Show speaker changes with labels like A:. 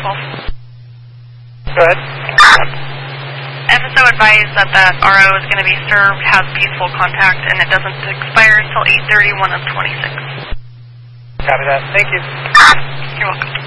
A: Go ahead.
B: FSO advised that that RO is going to be served, has peaceful contact, and it doesn't expire until 8/31 of 26.
A: Copy that. Thank you.
B: You're welcome.